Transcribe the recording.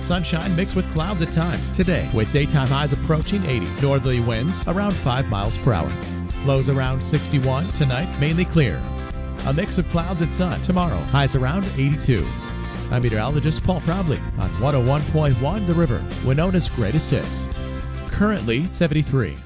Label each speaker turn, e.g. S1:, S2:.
S1: Sunshine mixed with clouds at times today, with daytime highs approaching 80. Northerly winds around 5 miles per hour. Lows around 61. Tonight, mainly clear. A mix of clouds and sun tomorrow. Highs around 82. I'm meteorologist Paul Frobley on 101.1 The River, Winona's greatest hits. Currently 73.